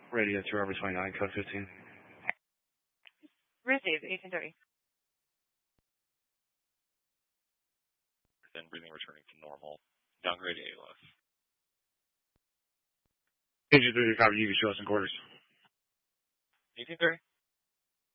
Radio 2 over 29, code 15. Received, 1830. Then breathing returning to normal. Downgrade ALS. Agent 3, copy. You can show us in quarters. 1830.